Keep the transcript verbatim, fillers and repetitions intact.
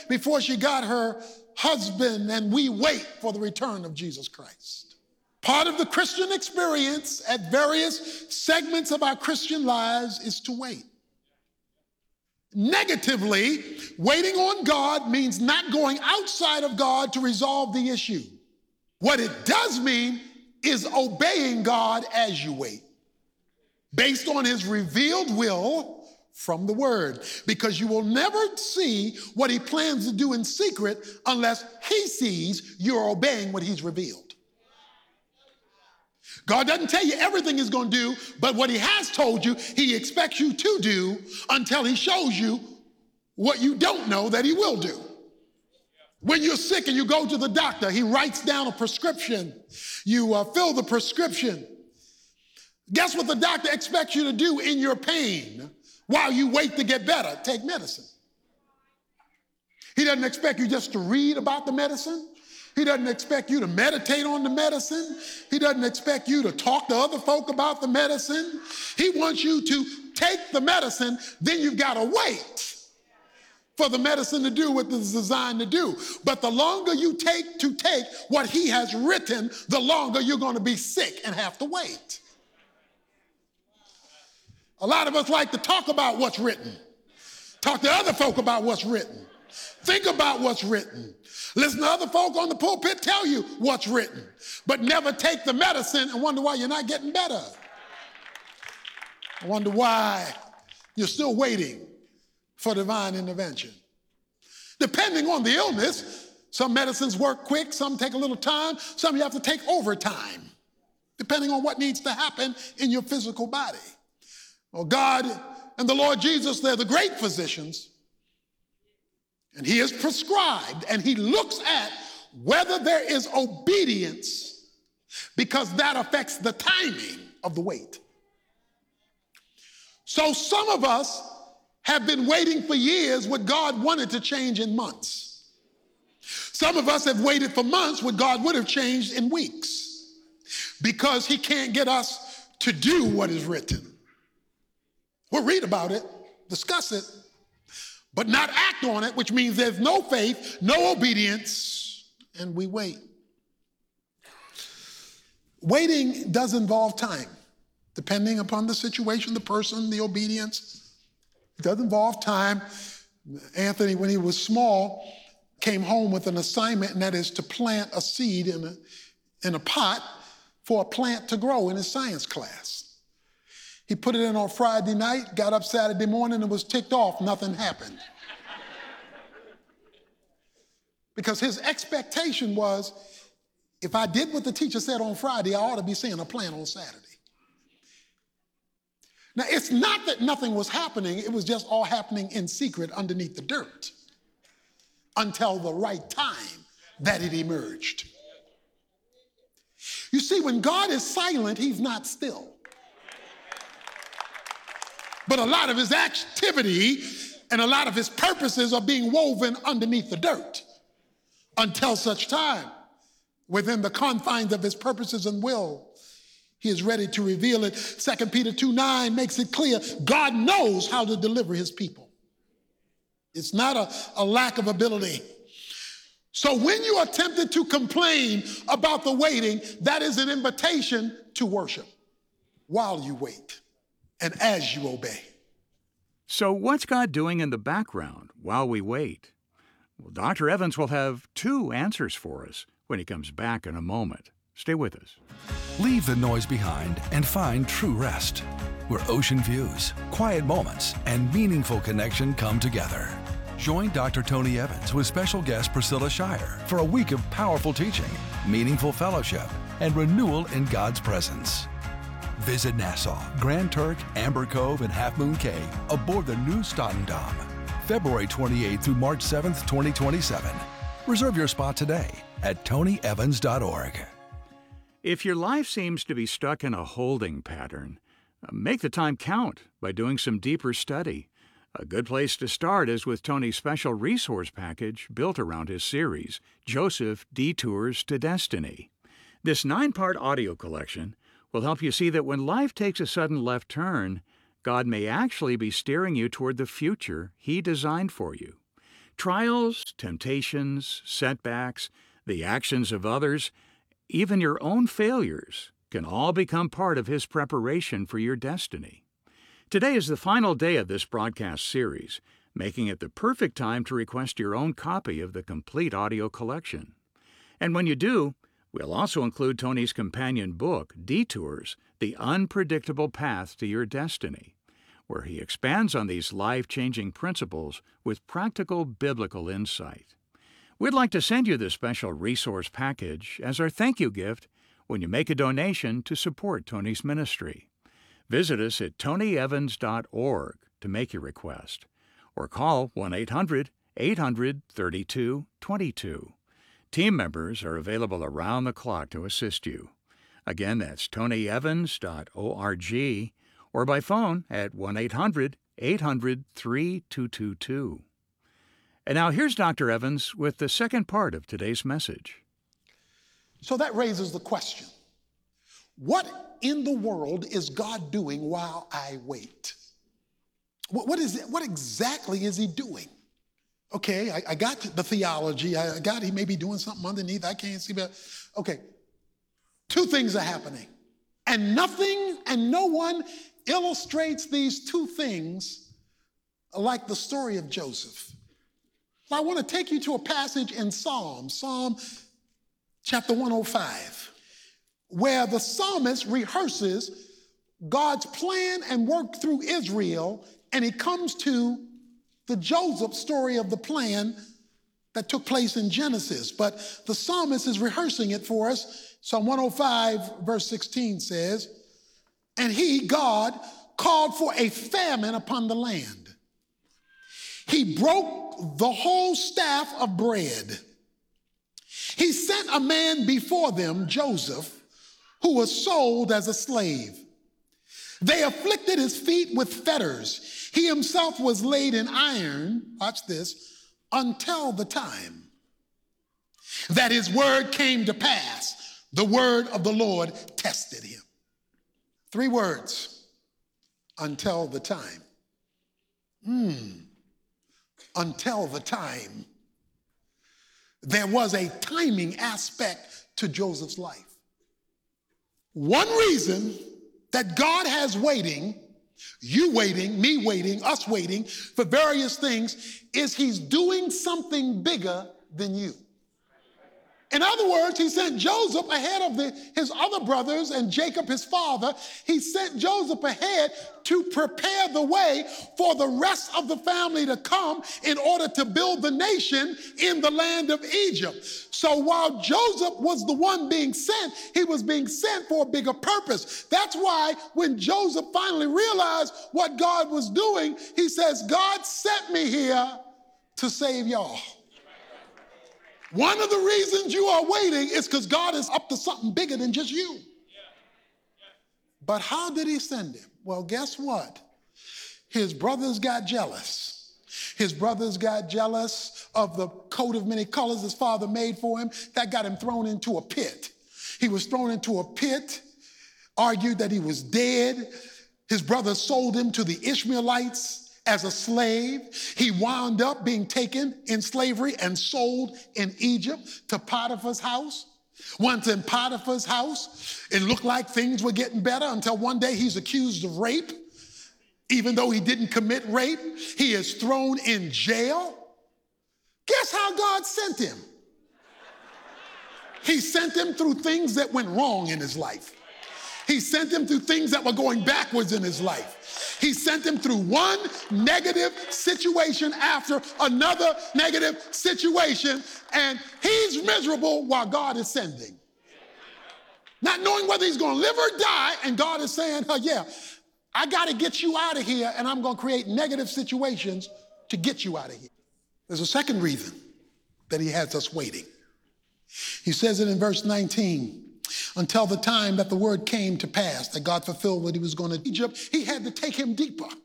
before she got her husband, and we wait for the return of Jesus Christ. Part of the Christian experience at various segments of our Christian lives is to wait. Negatively, waiting on God means not going outside of God to resolve the issue. What it does mean is obeying God as you wait, based on his revealed will from the word, because you will never see what he plans to do in secret unless he sees you're obeying what he's revealed. God doesn't tell you everything he's going to do, but what he has told you, he expects you to do until he shows you what you don't know that he will do. When you're sick and you go to the doctor, he writes down a prescription. You uh, fill the prescription. Guess what the doctor expects you to do in your pain while you wait to get better? Take medicine. He doesn't expect you just to read about the medicine. He doesn't expect you to meditate on the medicine. He doesn't expect you to talk to other folk about the medicine. He wants you to take the medicine, then you've got to wait for the medicine to do what it's designed to do. But the longer you take to take what he has written, the longer you're going to be sick and have to wait. A lot of us like to talk about what's written. Talk to other folk about what's written. Think about what's written. Listen to other folk on the pulpit tell you what's written, but never take the medicine and wonder why you're not getting better. I wonder why you're still waiting for divine intervention. Depending on the illness, some medicines work quick, some take a little time, some you have to take overtime, depending on what needs to happen in your physical body. Well, God and the Lord Jesus, they're the great physicians. And he is prescribed, and he looks at whether there is obedience, because that affects the timing of the wait. So some of us have been waiting for years what God wanted to change in months. Some of us have waited for months what God would have changed in weeks, because he can't get us to do what is written. We'll read about it, discuss it, but not act on it, which means there's no faith, no obedience, and we wait. Waiting does involve time, depending upon the situation, the person, the obedience. It does involve time. Anthony, when he was small, came home with an assignment, and that is to plant a seed in a, in a pot for a plant to grow in his science class. He put it in on Friday night, got up Saturday morning, and was ticked off. Nothing happened. Because his expectation was, if I did what the teacher said on Friday, I ought to be seeing a plant on Saturday. Now, it's not that nothing was happening. It was just all happening in secret underneath the dirt until the right time that it emerged. You see, when God is silent, he's not still. But a lot of his activity and a lot of his purposes are being woven underneath the dirt until such time, within the confines of his purposes and will, he is ready to reveal it. Second Peter two nine makes it clear God knows how to deliver his people. It's not a, a lack of ability. So when you are tempted to complain about the waiting, that is an invitation to worship while you wait and as you obey. So what's God doing in the background while we wait? Well, Doctor Evans will have two answers for us when he comes back in a moment. Stay with us. Leave the noise behind and find true rest, where ocean views, quiet moments, and meaningful connection come together. Join Doctor Tony Evans with special guest Priscilla Shirer for a week of powerful teaching, meaningful fellowship, and renewal in God's presence. Visit Nassau, Grand Turk, Amber Cove, and Half Moon Cay aboard the new Statendam, February twenty-eighth through March seventh, twenty twenty-seven. Reserve your spot today at tony evans dot org. If your life seems to be stuck in a holding pattern, make the time count by doing some deeper study. A good place to start is with Tony's special resource package built around his series, Joseph Detours to Destiny. This nine-part audio collection will help you see that when life takes a sudden left turn, God may actually be steering you toward the future He designed for you. Trials, temptations, setbacks, the actions of others, even your own failures can all become part of His preparation for your destiny. Today is the final day of this broadcast series, making it the perfect time to request your own copy of the complete audio collection. And when you do, we'll also include Tony's companion book, Detours, The Unpredictable Path to Your Destiny, where he expands on these life-changing principles with practical biblical insight. We'd like to send you this special resource package as our thank you gift when you make a donation to support Tony's ministry. Visit us at tony evans dot org to make your request, or call one eight hundred, eight hundred, thirty-two, twenty-two. Team members are available around the clock to assist you. Again, that's tony evans dot org, or by phone at one eight hundred, eight hundred, three two two two. And now here's Doctor Evans with the second part of today's message. So that raises the question, what in the world is God doing while I wait? What, what is it, what exactly is He doing? Okay, I, I got the theology. I got He may be doing something underneath. I can't see, but okay. Two things are happening. And nothing and no one illustrates these two things like the story of Joseph. I want to take you to a passage in Psalm, Psalm chapter one oh five, where the psalmist rehearses God's plan and work through Israel, and he comes to the Joseph story of the plan that took place in Genesis. But the psalmist is rehearsing it for us. Psalm one oh five, verse sixteen says, "And he, God, called for a famine upon the land. He broke the whole staff of bread. He sent a man before them, Joseph, who was sold as a slave. They afflicted his feet with fetters. He himself was laid in iron," watch this, "until the time that his word came to pass. The word of the Lord tested him." Three words, until the time. Hmm. Until the time. There was a timing aspect to Joseph's life. One reason that God has waiting, you waiting, me waiting, us waiting for various things is He's doing something bigger than you. In other words, He sent Joseph ahead of the, his other brothers and Jacob, his father. He sent Joseph ahead to prepare the way for the rest of the family to come in order to build the nation in the land of Egypt. So while Joseph was the one being sent, he was being sent for a bigger purpose. That's why when Joseph finally realized what God was doing, he says, "God sent me here to save y'all." One of the reasons you are waiting is because God is up to something bigger than just you. But how did He send him? Well, guess what? His brothers got jealous. His brothers got jealous of the coat of many colors his father made for him. That got him thrown into a pit. He was thrown into a pit, argued that he was dead. His brothers sold him to the Ishmaelites as a slave. He wound up being taken in slavery and sold in Egypt to Potiphar's house. Once in Potiphar's house, it looked like things were getting better until one day he's accused of rape. Even though he didn't commit rape, he is thrown in jail. Guess how God sent him? He sent him through things that went wrong in his life. He sent him through things that were going backwards in his life. He sent him through one negative situation after another negative situation, and he's miserable while God is sending. Not knowing whether he's going to live or die, and God is saying, oh, yeah, I got to get you out of here, and I'm going to create negative situations to get you out of here. There's a second reason that He has us waiting. He says it in verse nineteen. Until the time that the word came to pass, that God fulfilled what He was going to do. Egypt, He had to take him deeper.